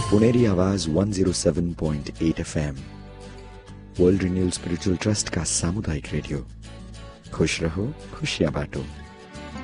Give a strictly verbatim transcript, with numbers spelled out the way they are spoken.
पुनेरी आवाज one oh seven point eight F M, world renewal spiritual trust का सामुदायिक radio. खुश रहो, खुशियां बांटो।